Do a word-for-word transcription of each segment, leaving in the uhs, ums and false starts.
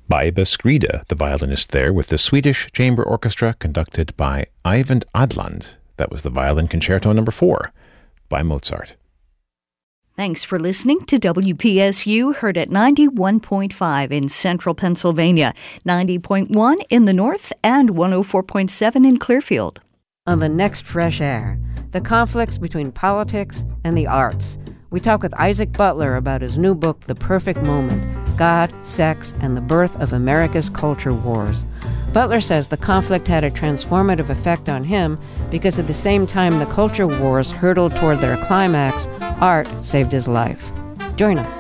Baiba Skrida, the violinist there, with the Swedish Chamber Orchestra conducted by Eyvind Adland. That was the Violin Concerto number four by Mozart. Thanks for listening to W P S U, heard at ninety-one point five in central Pennsylvania, ninety point one in the north, and one oh four point seven in Clearfield. On the next Fresh Air, the conflicts between politics and the arts. We talk with Isaac Butler about his new book, The Perfect Moment, God, Sex, and the Birth of America's Culture Wars. Butler says the conflict had a transformative effect on him because at the same time the culture wars hurtled toward their climax, art saved his life. Join us.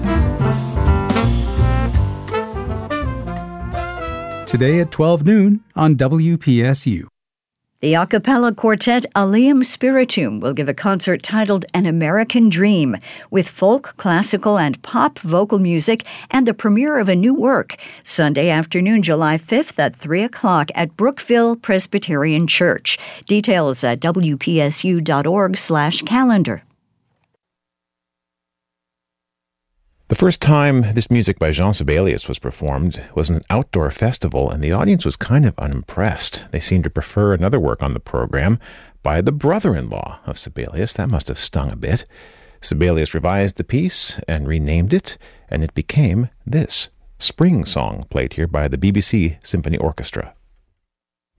Today at twelve noon on W P S U. The a cappella quartet Alium Spiritum will give a concert titled An American Dream, with folk, classical, and pop vocal music and the premiere of a new work, Sunday afternoon, July fifth at three o'clock at Brookville Presbyterian Church. Details at W P S U dot org slash calendar. The first time this music by Jean Sibelius was performed was an outdoor festival, and the audience was kind of unimpressed. They seemed to prefer another work on the program by the brother-in-law of Sibelius. That must have stung a bit. Sibelius revised the piece and renamed it, and it became this, Spring Song, played here by the B B C Symphony Orchestra.